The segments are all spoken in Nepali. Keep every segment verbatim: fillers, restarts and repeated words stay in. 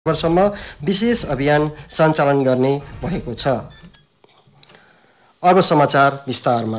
वर्षमा विशेष अभियान सञ्चालन गर्ने भएको छ। अब समाचार विस्तारमा।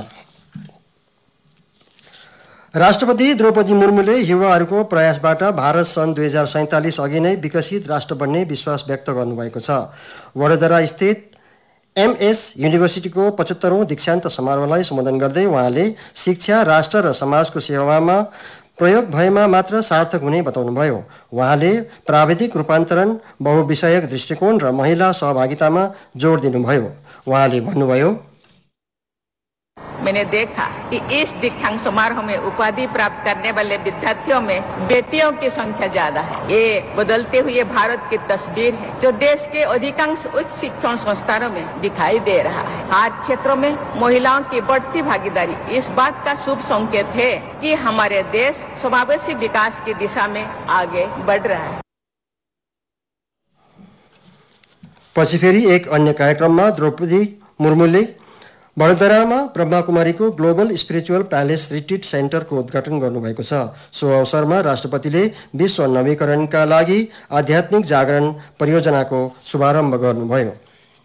राष्ट्रपति द्रौपदी मुर्मुले युवाहरूको प्रयासबाट भारत सन् दुई हजार सैंतालिस अघि नै विकसित राष्ट्र बन्ने विश्वास व्यक्त गर्नुभएको छ। वडोदरा स्थित एमएस युनिभर्सिटीको पचहत्तरौं दीक्षान्त समारोहलाई सम्बोधन गर्दै उहाँले शिक्षा राष्ट्र र समाजको सेवामा प्रयोग भएमा मात्र सार्थक हुने बताउनुभयो। उहाँले प्राविधिक रूपान्तरण, बहुविषयक दृष्टिकोण र महिला सहभागितामा जोड दिनुभयो। उहाँले भन्नुभयो, मैंने देखा कि इस दीक्षांत समारोह में उपाधि प्राप्त करने वाले विद्यार्थियों में बेटियों की संख्या ज्यादा है। ये बदलते हुए भारत की तस्वीर है जो देश के अधिकांश उच्च शिक्षण संस्थानों में दिखाई दे रहा है। हर क्षेत्रों में महिलाओं की बढ़ती भागीदारी इस बात का शुभ संकेत है कि हमारे देश समावेशी विकास की दिशा में आगे बढ़ रहा है। पछि फेरि एक अन्य कार्यक्रममा Draupadi मुर्मुले वडोदरामा ब्रह्माकुमारीको global spiritual palace retreat सेन्टरको उद्घाटन गर्नुभएको छ। सो अवसरमा राष्ट्रपतिले विश्व नवीकरणका लागि आध्यात्मिक जागरण परियोजनाको शुभारम्भ गर्नुभयो।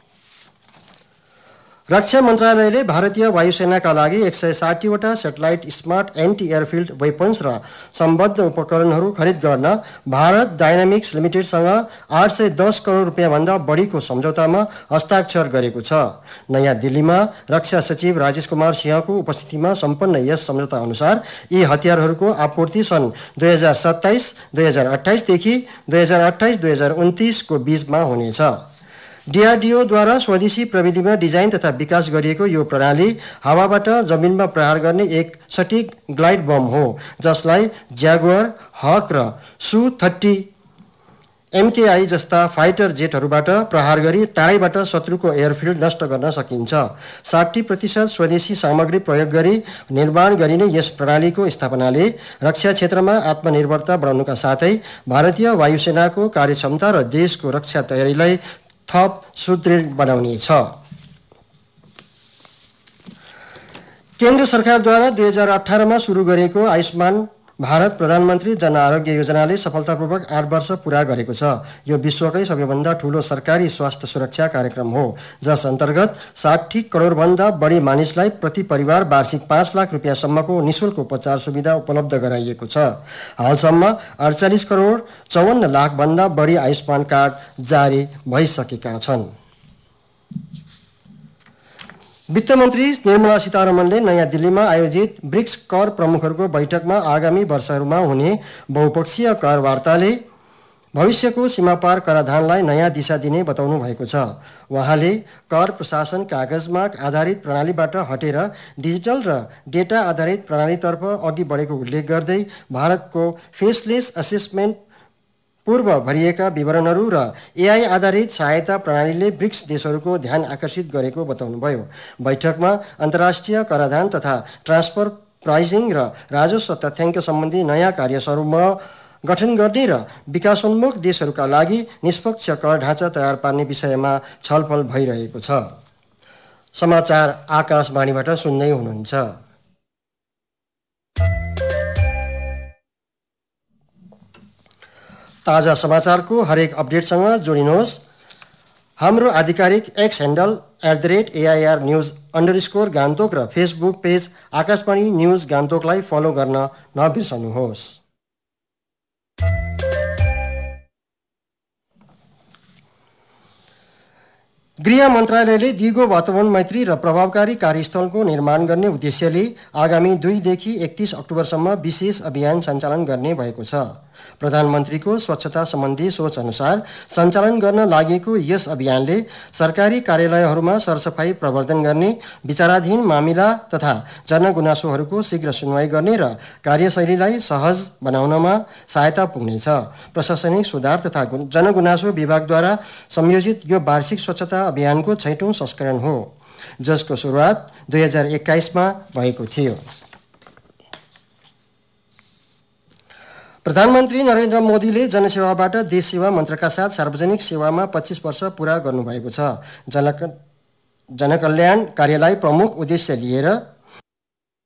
रक्षा मन्त्रालयले भारतीय वायुसेनाका लागि एक सय साठीवटा सेटेलाइट स्मार्ट एन्टी एयरफिल्ड वेपन्स र सम्बद्ध उपकरणहरू खरिद गर्न भारत डायनामिक्स लिमिटेडसँग आठ सय दस करोड रुपियाँभन्दा बढीको सम्झौतामा हस्ताक्षर गरेको छ। नयाँ दिल्लीमा रक्षा सचिव राजेश कुमार सिंहको उपस्थितिमा सम्पन्न यस सम्झौता अनुसार यी हतियारहरूको आपूर्ति सन् दुई हजार सत्ताइस दुई हजार अठाइसदेखि दुई हजार अठाइस दुई हजार उन्तिसको बीचमा हुनेछ। डीआरडीओद्वारा स्वदेशी प्रविधिमा डिजाइन तथा विकास गरिएको यो प्रणाली हावाबाट जमिनमा प्रहार गर्ने एक सटिक ग्लाइड बम हो, जसलाई ज्यागुआर, हक र सु थर्टी एमकेआई जस्ता फाइटर जेटहरूबाट प्रहार गरी टाढैबाट शत्रुको एयरफिल्ड नष्ट गर्न सकिन्छ। साठी प्रतिशत स्वदेशी सामग्री प्रयोग गरी निर्माण गरिने यस प्रणालीको स्थापनाले रक्षा क्षेत्रमा आत्मनिर्भरता बढाउनुका साथै भारतीय वायुसेनाको कार्यक्षमता र देशको रक्षा तयारीलाई थप सुदृढ बनाउनेछ। केन्द्र सरकारद्वारा दुई हजार अठारमा सुरु गरेको आयुष्मान भारत प्रधानमन्त्री जन आरोग्य योजनाले सफलतापूर्वक आठ वर्ष पूरा गरेको छ। यो विश्वकै सबैभन्दा ठूलो सरकारी स्वास्थ्य सुरक्षा कार्यक्रम हो, जस अन्तर्गत साठी करोडभन्दा बढी मानिसलाई प्रति परिवार वार्षिक पाँच लाख रुपियाँसम्मको निःशुल्क उपचार सुविधा उपलब्ध गराइएको छ। हालसम्म अडचालिस करोड चौवन्न लाखभन्दा बढी आयुष्मान कार्ड जारी भइसकेका छन्। वित्त मन्त्री निर्मला सीतारमणले नयाँ दिल्लीमा आयोजित ब्रिक्स कर प्रमुखहरूको बैठकमा आगामी वर्षहरूमा हुने बहुपक्षीय कर वार्ताले भविष्यको सीमापार कराधानलाई नयाँ दिशा दिने बताउनु भएको छ। उहाँले कर प्रशासन कागजमा आधारित प्रणालीबाट हटेर डिजिटल र डेटा आधारित प्रणालीतर्फ अघि बढेको उल्लेख गर्दै भारतको फेसलेस असेसमेन्ट, पूर्व भरिएका विवरणहरू र एआई आधारित सहायता प्रणालीले ब्रिक्स देशहरूको ध्यान आकर्षित गरेको बताउनुभयो। बैठकमा अन्तर्राष्ट्रिय कराधान तथा ट्रान्सफर प्राइसिङ र राजस्व तथ्याङ्क सम्बन्धी नयाँ कार्यसमूह गठन गर्ने र विकासोन्मुख देशहरूका लागि निष्पक्ष कर ढाँचा तयार पार्ने विषयमा छलफल भइरहेको छ। समाचार आकाशवाणीबाट सुन्दै हुनुहुन्छ। ताजा समाचारको हरेक अपडेटसँग जोडिनुहोस्। हाम्रो आधिकारिक x handle at the rate AIR news underscore Gangtok र Facebook page Akashvani news गान्तोकलाई follow गर्न नबिर्सनुहोस्। गृह मन्त्रालयले दिगो वातावरण मैत्री र प्रभावकारी कार्यस्थलको निर्माण गर्ने उद्देश्यले आगामी दुईदेखि एकतीस अक्टोबरसम्म विशेष अभियान सञ्चालन गर्ने भएको छ। प्रधानमन्त्रीको स्वच्छता सम्बन्धी सोच अनुसार सञ्चालन गर्न लागेको यस अभियानले सरकारी कार्यालयहरूमा सरसफाई प्रवर्धन गर्ने, विचाराधीन मामिला तथा जनगुनासोहरूको शीघ्र सुनवाई गर्ने र कार्यशैलीलाई सहज बनाउनमा सहायता पुग्नेछ। प्रशासनिक सुधार तथा जनगुनासो विभागद्वारा संयोजित यो वार्षिक स्वच्छता अभियानको छैटौं संस्करण हो, जसको सुरुवात दुई हजार एक्काइसमा भएको थियो। प्रधानमन्त्री नरेन्द्र मोदीले जनसेवाबाट देश सेवा मन्त्रका साथ सार्वजनिक सेवामा पच्चीस वर्ष पूरा गर्नुभएको छ। जनक जनकल्याण कार्यलाई प्रमुख उद्देश्य लिएर